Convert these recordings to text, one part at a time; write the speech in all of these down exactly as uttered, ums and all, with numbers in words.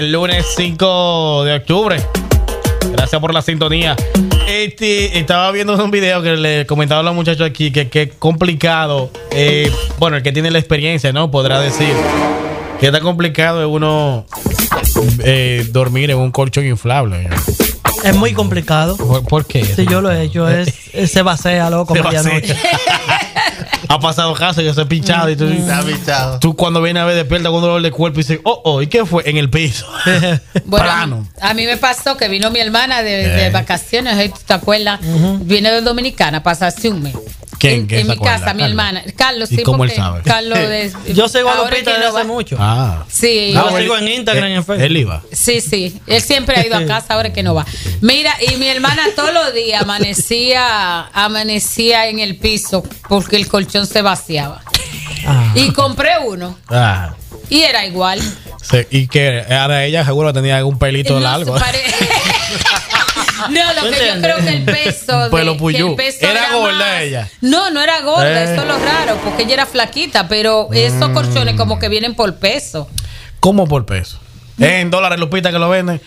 El lunes cinco de octubre. Gracias por la sintonía. Este, estaba viendo un video que le comentaba a los muchachos aquí que es complicado. Eh, bueno, el que tiene la experiencia, ¿no? Podrá decir que está complicado es uno eh, dormir en un colchón inflable. Es muy complicado. ¿Por, por qué? Si yo lo he hecho, es, es se vacía, loco, medianoche. Ha pasado caso, yo soy pinchado y tú, Está pinchado. tú cuando vienes a ver despierta con un dolor de cuerpo y dices, oh, oh, ¿y qué fue? En el piso. Bueno, Plano. a mí me pasó que vino mi hermana de, Eh. de vacaciones, ¿eh? ¿Te acuerdas? Uh-huh. Viene de Dominicana, pasarse un mes. ¿Quién? En, ¿Quién en se mi acuerda? casa, mi Carlos. hermana. Carlos, ¿Y sí, cómo él porque sabe? Carlos de, Yo sigo a ahora Lupita que desde no va- hace mucho. Ah. Sí, Yo Ah, sigo él- en Instagram y en él- Facebook. Él iba. sí, sí. Él siempre ha ido a casa, ahora que no va. Mira, y mi hermana todos los días amanecía, amanecía en el piso porque el colchón se vaciaba. Ah. Y compré uno. Ah. Y era igual. Sí, y que ahora ella seguro tenía algún pelito No largo. se pare- No, lo ¿Tú que yo entiendes? creo que el peso. Un pelo de, puyú. que el peso ¿Era gorda más- ella? No, no era gorda, Eh. eso es lo raro, porque ella era flaquita, pero esos Mm. colchones como que vienen por peso. ¿Cómo por peso? En dólares, Lupita, que lo venden.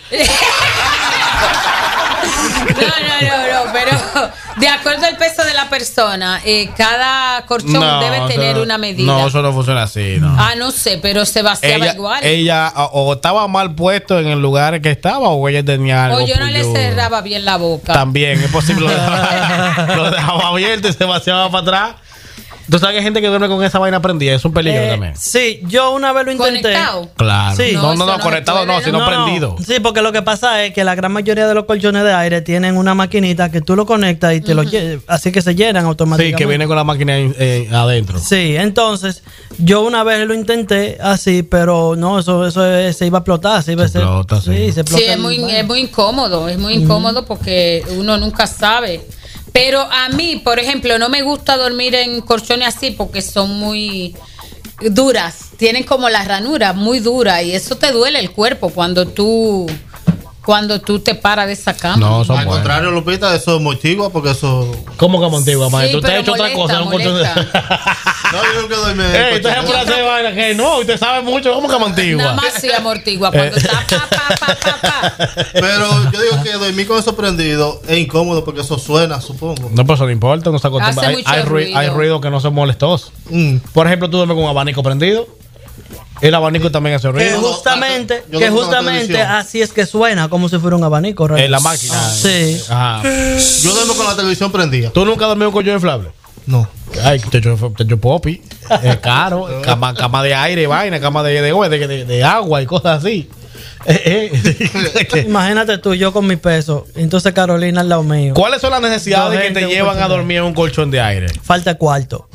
No, no, no, no, pero de acuerdo al peso de la persona, eh, cada colchón debe eso tener no- una medida. No, eso no funciona así, no. Ah, no sé, pero se vaciaba ella, igual. ella o, o estaba mal puesto en el lugar que estaba o ella tenía algo o yo no le puyudo. cerraba bien la boca. También es posible. Lo dejaba, lo dejaba abierto y se vaciaba para atrás. Tú sabes que hay gente que duerme con esa vaina prendida. Es un peligro Eh, también. sí, yo una vez lo intenté. ¿Conectado? Claro. Sí. No, No, no, eso no, no conectado se no, puede. sino No, no. prendido. Sí, porque lo que pasa es que la gran mayoría de los colchones de aire tienen una maquinita que tú lo conectas y te lo lle- así que se llenan Sí, automáticamente. que viene con la máquina eh, adentro. Sí, entonces yo una vez lo intenté así, pero no, eso eso es- se iba a explotar, se iba Se a ser- explota, sí. se explota Sí, es el muy, baño. es muy incómodo, es muy incómodo porque uno nunca sabe. Pero a mí, por ejemplo, no me gusta dormir en colchones así porque son muy duras, tienen como la ranura muy dura y eso te duele el cuerpo cuando tú cuando tú te paras de esa cama. No, son Al buenos. contrario, Lupita, eso es motivo porque eso. ¿Cómo que contigo, Sí, maestro? Usted ha pero hecho otra molesta, cosa. No, molesta. No, yo nunca duerme. en Eh, usted colchón. se hace vaina que no, usted sabe mucho. ¿Cómo que montigua? Nada más sí amortigua cuando Eh. está pa, pa, pa, pa, pa. Pero yo digo que dormir con eso prendido es incómodo porque eso suena, supongo. No, pero eso no importa, no se acostumbra. Hace Hay, mucho hay, rui- ruido. hay ruido que no son molestosos. Mm. Por ejemplo, tú duermes con un abanico prendido. El abanico también hace Que ruido. no, justamente, yo que no tengo justamente televisión. así es que suena, como si fuera un abanico. ¿verdad? En la máquina. Sí. Ajá. Yo duermo con la televisión prendida. ¿Tú nunca has dormido con colchón inflable? No. Ay, techo, techo popi. Es caro. Cama, cama de aire y vaina, cama de, de, de, de, de agua y cosas así. Eh, eh. Imagínate tú, yo con mi peso, entonces Carolina al lado mío. ¿Cuáles son las necesidades Dos que gente, te un llevan a colchón de- dormir en un colchón de aire? Falta cuarto.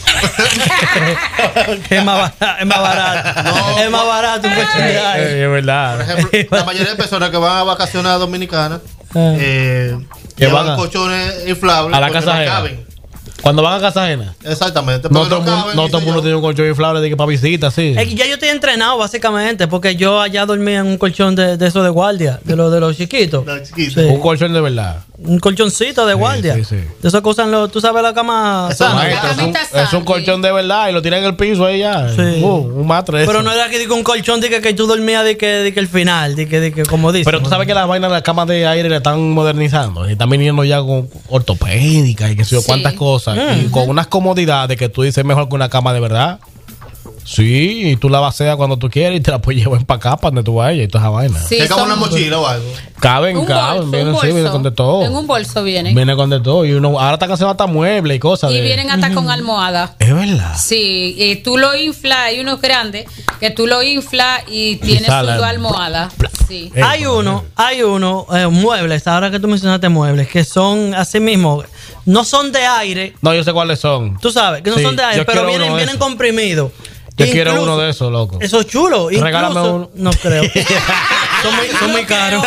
es, más barato, es más barato. No, es más barato un colchón de aire. Eh, es verdad. Por ejemplo, la mayoría de personas que van a vacaciones a Dominicana Ah. eh, Que llevan van a- colchones inflables a la porque casa no ajena. caben. Cuando van a casa ajena. Exactamente. No porque todo el mundo, caben, no dice todo el mundo yo. tiene un colchón inflable de que para visita, sí. Es que ya yo estoy entrenado básicamente porque yo allá dormía en un colchón de, de esos de guardia, de los de los chiquitos. Los chiquitos. Sí. Un colchón de verdad. Un colchoncito de guardia. sí, sí. De esas cosas, en lo- tú sabes la cama Eso sana. Maestro, es, un, camita es un Sandy. colchón de verdad y lo tiran en el piso ahí ya. Sí. Uh, un matre. Pero eso. no era que diga un colchón de que, que tú dormías de que, de que el final, de que, de que como dice. Pero tú sabes que las vainas de las camas de aire le están modernizando y están viniendo ya con ortopédicas y que sé yo Sí. cuántas cosas. Mm. Y con unas comodidades que tú dices mejor que una cama de verdad. Sí, y tú la vaceas cuando tú quieres y te la puedes llevar para acá, para donde tú vayas y toda esa vaina. Sí, Que cabe son- una mochila o algo. Caben, un caben, bolso, vienen, un sí, vienen bolso. con de todo. En un bolso vienen. Viene con de todo. Y uno, ahora está que se va hasta muebles y cosas. Y de- vienen hasta con almohada. Es verdad. Sí, y tú lo inflas, hay unos grandes que tú lo inflas y tienes sus sale. dos almohadas. Sí. Eh, Hay uno, hay uno, eh, muebles, ahora que tú mencionaste muebles, que son así mismo, no son de aire, No, yo sé cuáles son. tú sabes, que no Sí, son de aire, yo pero quiero vienen, uno de vienen esos. comprimidos. Yo quiero Incluso- uno de esos, loco. Eso es chulo. Regálame Incluso- uno. No creo. son, muy, son muy caros.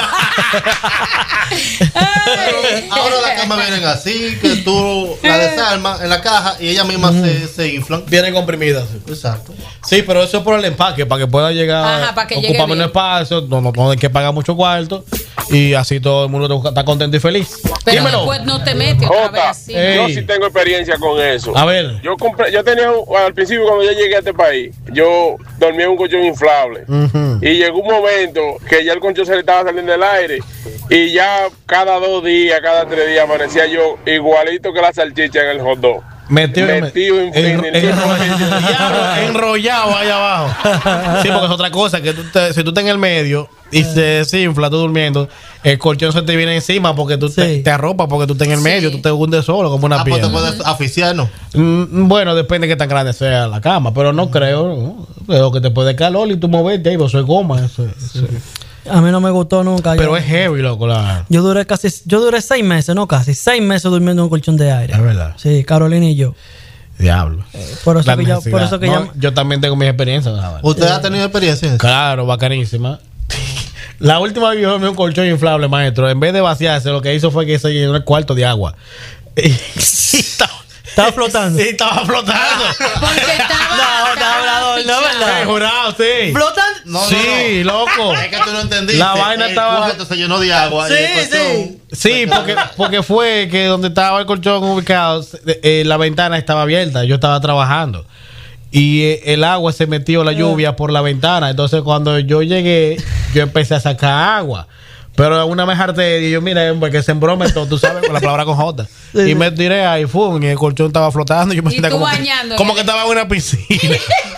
Pero ahora las camas vienen así, que tú la desarmas en la caja y ellas mismas se, se inflan. Vienen comprimidas. Exacto. Sí, pero eso es por el empaque, para que pueda llegar. Ajá, para que ocupa llegue menos bien. espacio, no, no, no hay que pagar mucho cuarto. y así todo el mundo está contento y feliz. Pero Dímelo. después no te metes otra vez así. Ey. Yo sí tengo experiencia con eso. A ver. Yo compré, yo tenía un- al principio cuando yo llegué a este país, yo dormía en un colchón inflable. Ujú. Y llegó un momento que ya el colchón se le estaba saliendo del aire y ya cada dos días, cada tres días amanecía yo igualito que la salchicha en el hot dog. Metido, Metido en- en- en- en- enrollado, enrollado ahí abajo. Sí, porque es otra cosa, que tú te- si tú estás en el medio y se desinfla tú durmiendo, el colchón se te viene encima porque tú te, Sí. te arropas porque tú estás en el Sí. medio, tú te hundes solo como una Ah, pues te piedra. puedes asfixiar, ¿no? Mm, Bueno, depende de qué tan grande sea la cama, pero no creo, ¿no? Pero que te puede calor y tú moverte ahí, pues eso es goma. Eso, eso. A mí no me gustó nunca. Pero yo, es heavy, loco. La... yo duré casi, yo duré seis meses, no casi, seis meses durmiendo en un colchón de aire. Es verdad. Sí, Carolina y yo. Diablo. Por eso La que, yo, necesidad. por eso que No, ya- yo también tengo mis experiencias. ¿Sabes? ¿Usted ha tenido experiencia en eso? Claro, bacanísima. La última vez que yo dormí un colchón inflable, maestro, en vez de vaciarse, lo que hizo fue que se llenó el cuarto de agua. Y estaba, Estaba flotando. Sí, estaba flotando. Porque estaba. No, estaba hablador, no, pichado. ¿verdad? Sí, jurado, sí. ¿Flotan? No, no, Sí, no. loco. Es que tú no entendiste. La vaina el estaba- cuarto se llenó de agua. Sí, y el colchón- sí. Sí, porque, porque fue que donde estaba el colchón ubicado, eh, la ventana estaba abierta. Yo estaba trabajando. Y eh, el agua se metió, la lluvia, por la ventana. Entonces, cuando yo llegué, yo empecé a sacar agua. Pero una me harté y yo, mira, porque se embrometó, tú sabes, con la palabra con J. Sí, y sí. me tiré ahí, fum, y el colchón estaba flotando. Y yo me Y sentía tú como, que, bañando en como el- que estaba en una piscina.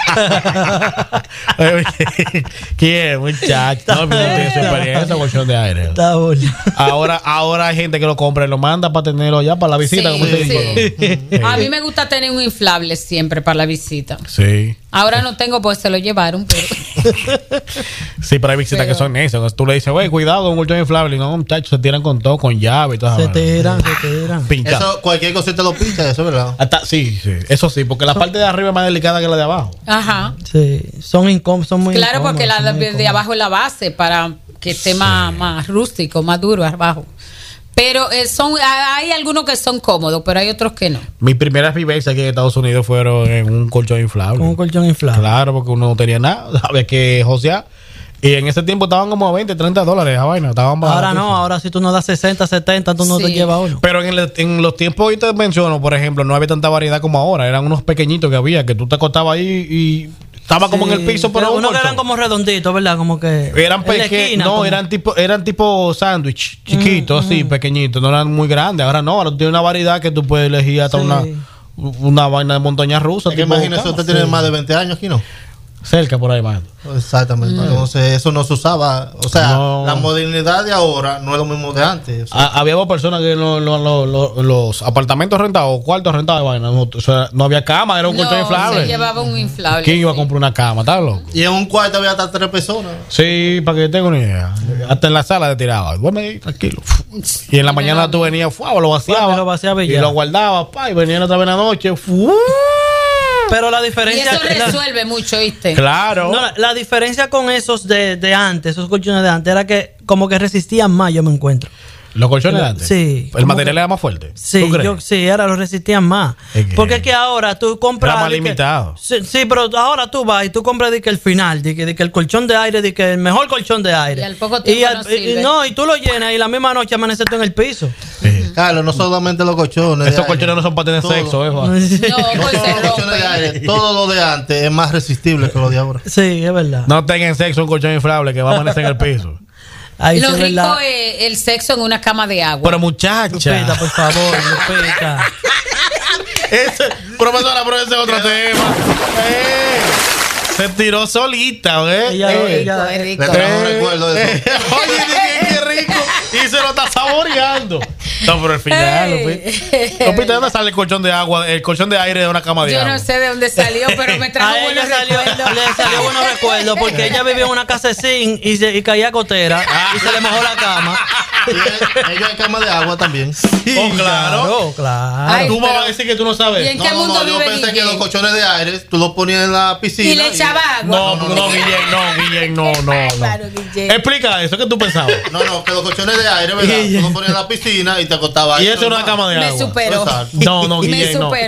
¿Quién, muchacho? No, pero no tiene su experiencia, colchón de aire. Está bueno. Ahora, ahora hay gente que lo compra y lo manda para tenerlo ya para la visita. Sí, como se sí. dice. A mí me gusta tener un inflable siempre para la visita. Sí. Ahora no tengo, pues se lo llevaron, pero. Sí, pero hay visitas Pero- que son esas. Entonces tú le dices, güey, cuidado con un colchón inflable. Y no, muchachos, se tiran con todo, con llave y todo. Se tiran, se tiran. Pinchado. Eso, cualquier cosita lo pincha, eso es verdad. Hasta, sí, sí, eso sí, porque la parte de arriba es más delicada que la de abajo. Ajá. Sí, son incómodos, son muy Claro, incómodos, porque la son de, muy de incómodos. abajo es la base para que esté más, más rústico, más duro abajo. Pero eh, son hay algunos que son cómodos, pero hay otros que no. Mis primeras vivencias aquí en Estados Unidos fueron en un colchón inflable. Con un colchón inflable. Claro, porque uno no tenía nada, había que josear. Y en ese tiempo estaban como a veinte, treinta dólares esa vaina. Estaban Ahora baratísimas. no, ahora si tú no das sesenta, setenta, tú no te Sí. llevas uno. Pero en, el- en los tiempos que te menciono, por ejemplo, no había tanta variedad como ahora. Eran unos pequeñitos que había, que tú te acostabas ahí y estaba como en el piso, pero un uno que colchón. eran como redonditos, ¿verdad? Como que Eran en la pequeños, esquina, no, como- eran tipo, eran tipo sándwich, chiquitos, así, pequeñitos, no eran muy grandes. Ahora no, ahora tiene una variedad que tú puedes elegir hasta Sí. una, una vaina de montaña rusa. Es que tipo imagínese, cama. usted tiene más de veinte años aquí, ¿no? Cerca por ahí, man. Exactamente. Entonces, eso no se usaba. O sea, No. la modernidad de ahora no es lo mismo de antes. O sea, Ha- Había personas que no, no- no- lo- los apartamentos rentados, cuartos rentados, vaina, no, o sea, no había cama, era un colchón No, se inflable. llevaba un inflable. ¿Quién iba a sí. comprar una cama? ¿Estás loco? y en un cuarto había hasta tres personas. Sí, para que tenga una idea. Hasta en la sala te tiraba. Duerme ahí, tranquilo. Y en la mañana tú venías, fuá, lo vaciabas. Fuá, lo vaciaba y y ya. lo guardabas, pa, y venían otra vez en la noche. fu- Pero la Y diferencia eso la- resuelve mucho, ¿viste? Claro. no, la, la diferencia con esos de, de antes, esos colchones de antes, era que como que resistían más, yo me encuentro. Los colchones de antes. Sí. El Como material que- era más fuerte. Sí, ¿Tú crees? yo, sí, ahora lo resistían más. Es que- Porque es que ahora tú compras. Era más di que- limitado. sí, sí, pero ahora tú vas y tú compras di que el final, di que, di que el colchón de aire, di que el mejor colchón de aire. Y al poco tiempo Y al- no sirve. y- no, y tú lo llenas y la misma noche amaneces tú en el piso. Sí. Claro, no solamente los colchones. de Esos aire. colchones no son para tener Todo. sexo, ¿eh? Juan? No, Sí, pues No se solo los colchones de rompe. aire, todo lo de antes es más resistible que lo de ahora. es verdad. No tengan sexo en un colchón inflable que va a amanecer en el piso. Ahí Lo sí es rico verdad. es el sexo en una cama de agua. Pero muchacha. Lupita, por favor, Lupita. Ese, profesora, pero ese es otro tema. Eh, se tiró solita, ¿eh? Ella- Eh. ella- Es rico. Le trajo un recuerdo de eso. Eh, Oye, dije, qué rico. Y se lo está saboreando. No, pero al final, Ey. Lupita. Lupita, ¿de dónde sale el colchón de agua, el colchón de aire de una cama de Yo agua? no sé de dónde salió, pero me trajo A ella buenos salió, recuerdos. le salió buenos recuerdos porque ella vivía en una casa de zinc y, se, y caía gotera y se le mojó la cama. Y él- ellos en cama de agua también. Oh, claro. claro. Ay, Tú me pero- vas a decir que tú no ¿Y sabes. en No, qué no, mundo no, yo vive pensé que Guillén? los colchones de aire tú los ponías en la piscina. Y le echaba agua. No, no, no, Guillén, no, Guillén, no, no, no. Claro, Guillén. Explica eso que tú pensabas. No, no, que los colchones de aire, ¿verdad? Tú los ponías en la piscina y te acostabas ahí. Y eso es una cama de Me agua. superó. Exacto. No, no, Me Guillén, no. superó.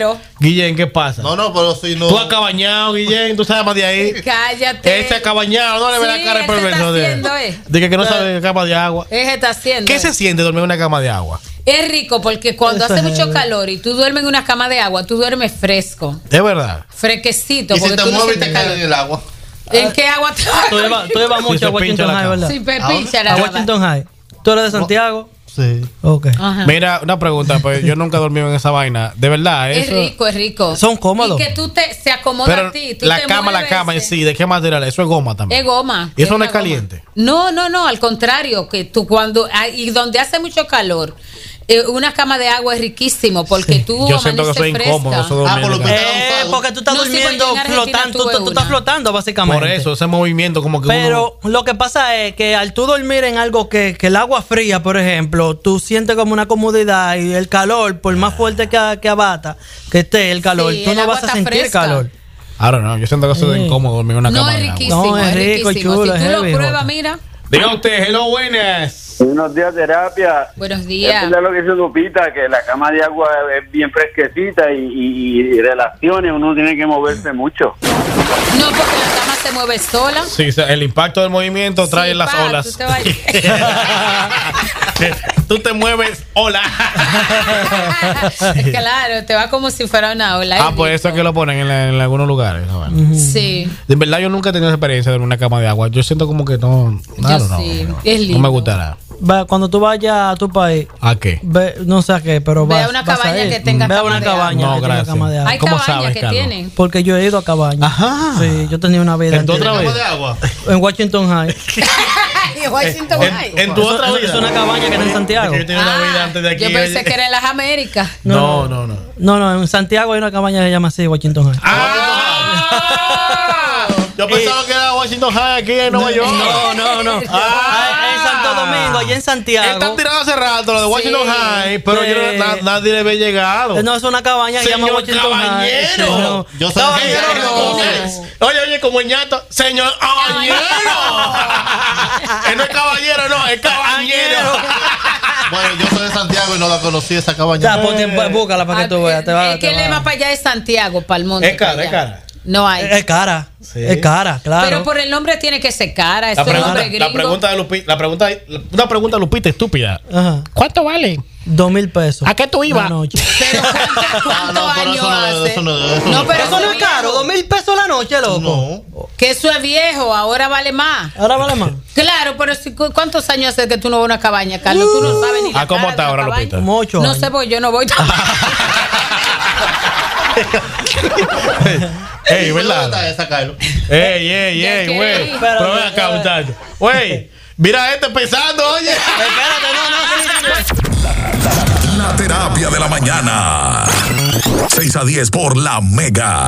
Guillén, ¿qué pasa? No, no, pero si no. Tú acabañado, Guillén, tú sabes más de ahí. Cállate. Ese acabañado, no le ve Sí, la cara al ese está perverso de haciendo, eh. de que no sabe cama de agua. Ese está haciendo. ¿Qué eh. se siente dormir en una cama de agua? Es rico porque cuando Eso hace es mucho heavy. calor y tú duermes en una cama de agua, tú duermes fresco, Es verdad. fresquecito, Y si porque te tú no mueves y te sientes caes en calor. el agua. ¿En qué agua te Tú llevas, tú llevas Sí, mucho se a pincha Washington la High, cama. ¿verdad? Sí, me ¿A dónde? pincha A la agua. Washington High. ¿Tú eres de Santiago? Sí. Ok. Ajá. Mira, una pregunta, pues yo nunca he dormido en esa vaina. De verdad, Es eso. rico, es rico. Son cómodos. Y que tú te se acomoda Pero a ti. Tú la te cama, la mueves, cama en eh. sí, ¿de qué material? Eso es goma también. Es goma. ¿Y eso no una es goma. caliente? No, no, no, al contrario, que tú cuando y donde hace mucho calor, eh, una cama de agua es riquísimo porque tú Yo siento que amaneces soy incómodo. fresca. Eso Ah, por lo dormir. que- Eh, porque tú estás No, sí, porque durmiendo yo en Argentina flotando, tú, tuve tú- tú estás una. flotando básicamente. Por eso, ese movimiento como que Pero lo que pasa es que al tú dormir en algo que, que el agua fría, por ejemplo, tú sientes como una comodidad y el calor, por más fuerte que, que abata, que esté el calor, Sí, tú el no agua vas a está sentir fresca. calor. uno. I don't know, yo siento que eso es Sí. incómodo dormir en una No, cama es de agua. riquísimo, No, es es rico, riquísimo. chulo, si es tú lo heavy, pruebas, Jota. mira. Diga usted, hello, buenas. Buenos días, terapia. Buenos Es días. verdad lo que dice Lupita, que la cama de agua es bien fresquecita y, y, y relaciones uno tiene que moverse mucho. No, porque la cama se mueve sola. Sí, o sea, el impacto del movimiento trae Sí, las pa, olas. tú te vas- Tú te mueves, hola. Claro, te va como si fuera una ola. Ah, es pues eso es rico. que lo ponen en, la- en algunos lugares. esa vaina. Sí. De verdad, yo nunca he tenido esa experiencia de una cama de agua. Yo siento como que no. Yo I don't know, sí, no, es no lindo. me gustará. Va, cuando tú vayas a tu país, ¿A qué? ve, no sé a qué, pero Ve vas, a una vas cabaña ir. que tenga Ve a cama una de cabaña agua. que No, tenga gracias. cama de agua. Hay ¿Cómo cabañas sabes, que Carlos? tienen. Porque yo he ido a cabañas. Ajá. Sí, yo tenía una vida ¿En tu antes- otra ¿Cama vida? de agua? en Washington High. Y Washington High. En, en tu Eso- otra eso- vida. Es una cabaña que está en Santiago. Es que yo tenía una vida antes de aquí. yo pensé oye. que era en las Américas. No, no, no. No, no, en Santiago hay una cabaña que se llama así, Washington High. ¡Ah! Yo pensaba que era Washington High aquí en Nueva York. No, no, no. Ah, en Santo Domingo, allá en Santiago. Están tirados hace rato lo de Washington Sí. High, pero Sí. yo no- na- nadie le ve llegado. No, es una cabaña que se llama Señor Washington High. caballero. Sí, no. Yo soy Caballero de no. Santiago. Oye, oye, como el ñato. Señor caballero. Él no es caballero, no, es caballero. Bueno, yo soy de Santiago y no la conocí esa O cabaña. sea, ponte- búscala para que tú veas. Te va, es que te él es va. más para allá de Santiago, para el monte. Es cara, para es allá. cara. No hay. Es cara. Sí. Es cara, claro. Pero por el nombre tiene que ser cara. Es La un pregunta, nombre la gringo. pregunta de Lupita, la pregunta, una pregunta Lupita estúpida. Ajá. ¿Cuánto vale? Dos mil pesos. ¿A qué tú ibas? La noche. Pero ¿cuánto- ¿cuántos Ah, no, pero años eso no es- hace? eso no es- eso no, no es pero Eso no es caro, dos mil pesos la noche, loco. No. Que eso es viejo, ahora vale más. Ahora vale más. Claro, pero si, ¿cu- ¿cuántos años hace que tú no vas a una cabaña, Carlos? Tú no sabes ni la ¿A cómo cara está de una ahora, cabaña. Lupita? Como ocho No años. sé, pues yo no voy. Ey, ¿Dónde está ¿verdad? esa, Carlos? Ey, ey, Ya ey, quiere güey. ir. Pero ven Espérate, acá, eh. muchacho. Güey, mira este pensando, oye. Espérate, no, no. La terapia de la mañana. seis a diez por La Mega.